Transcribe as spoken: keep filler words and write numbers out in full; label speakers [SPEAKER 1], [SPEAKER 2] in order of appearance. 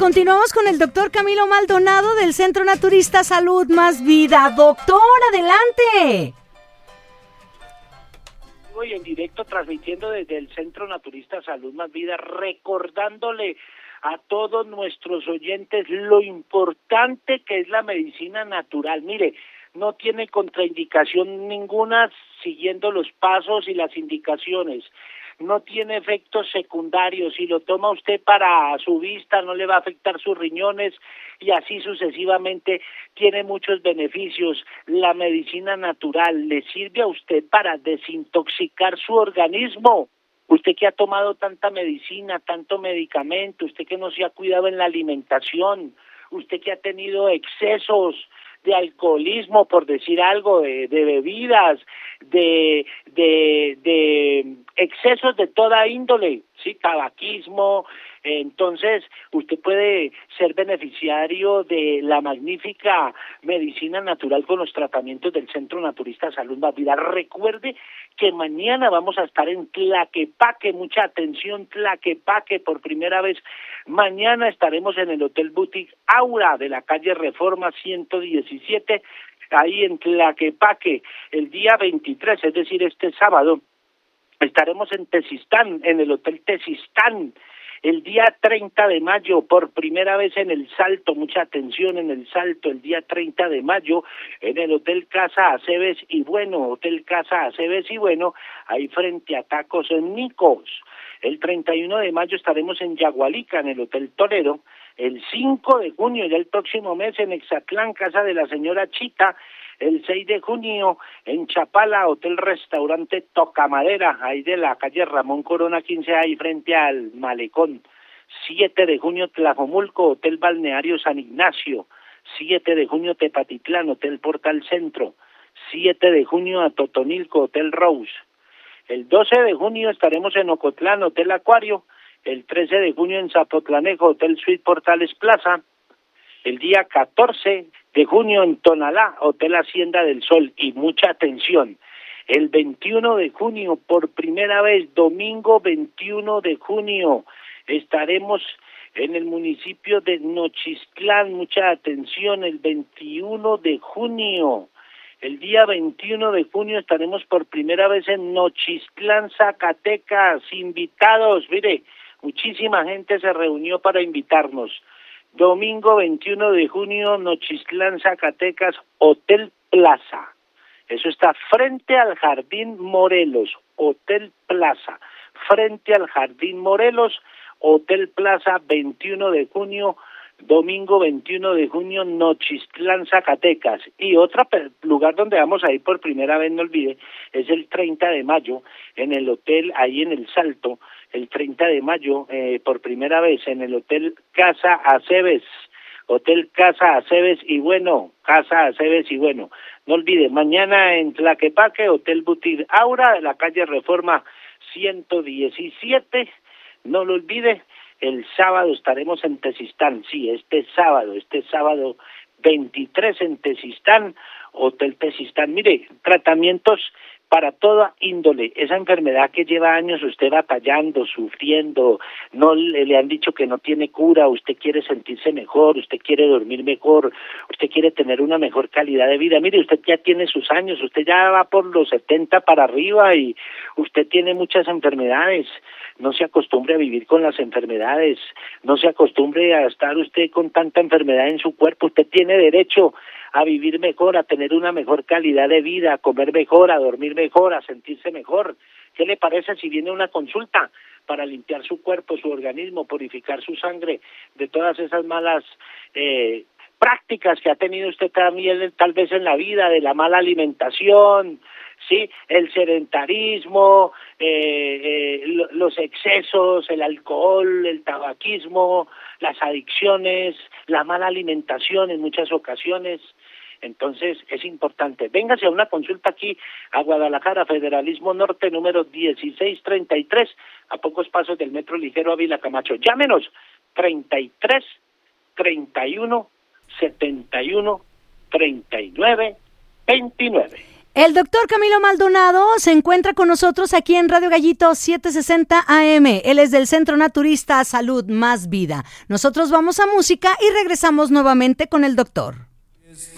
[SPEAKER 1] continuamos con el doctor Camilo Maldonado del Centro Naturista Salud Más Vida. Doctor, adelante.
[SPEAKER 2] Voy en directo transmitiendo desde el Centro Naturista Salud Más Vida, recordándole a todos nuestros oyentes lo importante que es la medicina natural. Mire, no tiene contraindicación ninguna siguiendo los pasos y las indicaciones. No tiene efectos secundarios. Si lo toma usted para su vista, no le va a afectar sus riñones y así sucesivamente. Tiene muchos beneficios. La medicina natural le sirve a usted para desintoxicar su organismo. Usted que ha tomado tanta medicina, tanto medicamento, usted que no se ha cuidado en la alimentación, usted que ha tenido excesos de alcoholismo, por decir algo, de, de bebidas, de, de, de excesos de toda índole, sí, tabaquismo. Entonces, usted puede ser beneficiario de la magnífica medicina natural con los tratamientos del Centro Naturista Salud Más Vida. Recuerde que mañana vamos a estar en Tlaquepaque, mucha atención, Tlaquepaque, por primera vez. Mañana estaremos en el Hotel Boutique Aura de la calle Reforma ciento diecisiete, ahí en Tlaquepaque, el día veintitrés, es decir, este sábado. Estaremos en Tezistán, en el Hotel Tezistán. El día treinta de mayo, por primera vez en el Salto, mucha atención en el Salto, el día treinta de mayo, en el Hotel Casa Aceves y Bueno, Hotel Casa Aceves y Bueno, ahí frente a Tacos en Nicos. El treinta y uno de mayo estaremos en Yagualica, en el Hotel Toledo. El cinco de junio, ya el próximo mes, en Exatlán, Casa de la Señora Chita. El seis de junio, en Chapala, Hotel Restaurante Tocamadera, ahí de la calle Ramón Corona quince, ahí frente al Malecón. siete de junio, Tlajomulco, Hotel Balneario San Ignacio. siete de junio, Tepatitlán, Hotel Portal Centro. siete de junio, a Totonilco, Hotel Rose. El doce de junio estaremos en Ocotlán, Hotel Acuario. El trece de junio en Zapotlanejo, Hotel Suite Portales Plaza. El día catorce de junio en Tonalá, Hotel Hacienda del Sol. Y mucha atención, el veintiuno de junio, por primera vez, domingo veintiuno de junio, estaremos en el municipio de Nochistlán. Mucha atención, el veintiuno de junio. El día veintiuno de junio estaremos por primera vez en Nochistlán, Zacatecas, invitados. Mire, muchísima gente se reunió para invitarnos. Domingo veintiuno de junio, Nochistlán, Zacatecas, Hotel Plaza. Eso está frente al Jardín Morelos, Hotel Plaza. Frente al Jardín Morelos, Hotel Plaza, veintiuno de junio, domingo veintiuno de junio, Nochistlán, Zacatecas. Y otro lugar donde vamos a ir por primera vez, no olvide, es el treinta de mayo, en el hotel, ahí en el Salto, el treinta de mayo, eh, por primera vez, en el Hotel Casa Aceves, Hotel Casa Aceves y Bueno, Casa Aceves y Bueno. No olvide, mañana en Tlaquepaque, Hotel Boutique Aura, de la calle Reforma ciento diecisiete, no lo olvide. El sábado estaremos en Tezistán, sí, este sábado, este sábado veintitrés en Tezistán, Hotel Tezistán. Mire, tratamientos para toda índole, esa enfermedad que lleva años usted batallando, sufriendo, no le, le han dicho que no tiene cura, usted quiere sentirse mejor, usted quiere dormir mejor, usted quiere tener una mejor calidad de vida. Mire, usted ya tiene sus años, usted ya va por los setenta para arriba y usted tiene muchas enfermedades. No se acostumbre a vivir con las enfermedades, no se acostumbre a estar usted con tanta enfermedad en su cuerpo. Usted tiene derecho a vivir mejor, a tener una mejor calidad de vida, a comer mejor, a dormir mejor, a sentirse mejor. ¿Qué le parece si viene una consulta para limpiar su cuerpo, su organismo, purificar su sangre de todas esas malas eh, prácticas que ha tenido usted también tal vez en la vida, de la mala alimentación, sí, el sedentarismo, eh, eh, los excesos, el alcohol, el tabaquismo, las adicciones, la mala alimentación en muchas ocasiones? Entonces es importante, véngase a una consulta aquí a Guadalajara, Federalismo Norte, número dieciséis treinta y tres, a pocos pasos del Metro Ligero Ávila Camacho. Llámenos, treinta y tres, treinta y uno, setenta y uno, treinta y nueve, veintinueve.
[SPEAKER 1] El doctor Camilo Maldonado se encuentra con nosotros aquí en Radio Gallito setecientos sesenta A M. Él es del Centro Naturista Salud Más Vida. Nosotros vamos a música y regresamos nuevamente con el doctor.